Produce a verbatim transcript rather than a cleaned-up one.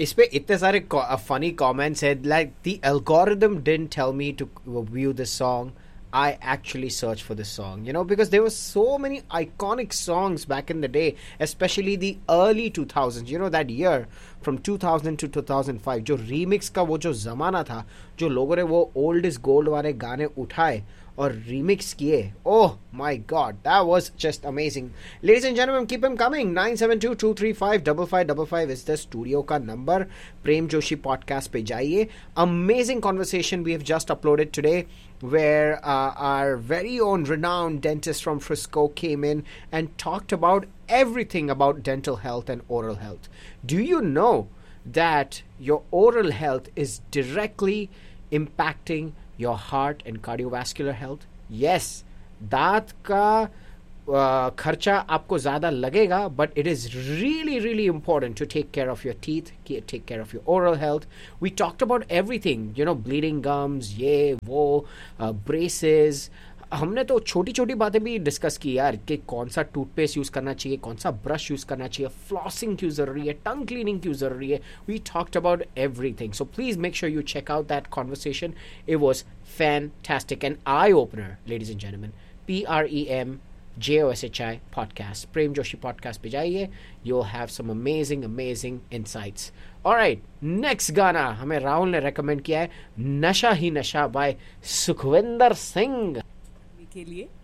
इस पे इतने सारे फनी कमेंट्स है, like the algorithm didn't tell me to view this song. I actually searched for this song, you know, because there were so many iconic songs back in the day, especially the early two thousands, you know, that year from two thousand to two thousand five. जो remix का वो जो ज़माना था, जो लोगों ने वो old is gold वाले गाने उठाए और remix किए. Oh my god, that was just amazing. Ladies and gentlemen, keep them coming. nine seven two, two three five, five five five five is the studio का number. Prem Joshi podcast पे जाइए. Amazing conversation we have just uploaded today, where uh, our very own renowned dentist from Frisco came in and talked about everything about dental health and oral health. Do you know that your oral health is directly impacting your heart and cardiovascular health? Yes, दांत का खर्चा आपको ज़्यादा लगेगा, but it is really really important to take care of your teeth, take care of your oral health. We talked about everything, you know, bleeding gums, ये वो, uh, braces. हमने तो छोटी छोटी बातें भी डिस्कस की यार, कि कौन सा टूथपेस्ट यूज़ करना चाहिए, कौन सा ब्रश यूज़ करना चाहिए, फ्लॉसिंग क्यों ज़रूरी है, टंग क्लीनिंग क्यों ज़रूरी है. We talked about everything. So please make sure you check out that conversation. It was fantastic and eye opener, ladies and gentleman. P R E M J O S H I podcast, Prem Joshi podcast पे जाइए. You'll have some amazing amazing insights. Alright, next गाना हमें राहुल ने recommend किया है, नशा ही नशा by Sukhvinder Singh के लिए